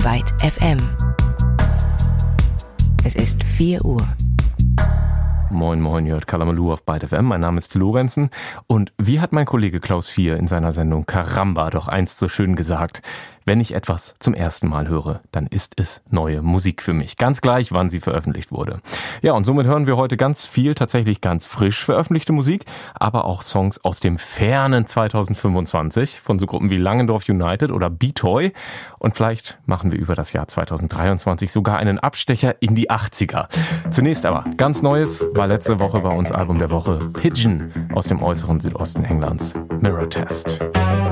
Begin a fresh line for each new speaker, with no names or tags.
Byte FM. Es ist 4 Uhr.
Moin Moin, ihr hört Kalamaloo auf Byte FM. Mein Name ist Lorenzen und wie hat mein Kollege Klaus Vier in seiner Sendung Karamba doch einst so schön gesagt: Wenn ich etwas zum ersten Mal höre, dann ist es neue Musik für mich. Ganz gleich, wann sie veröffentlicht wurde. Ja, und somit hören wir heute ganz viel, tatsächlich ganz frisch veröffentlichte Musik, aber auch Songs aus dem fernen 2025 von so Gruppen wie Langendorf United oder B-Toy. Und vielleicht machen wir über das Jahr 2023 sogar einen Abstecher in die 80er. Zunächst aber ganz Neues war letzte Woche bei uns Album der Woche Pigeon aus dem äußeren Südosten Englands. Mirror Test.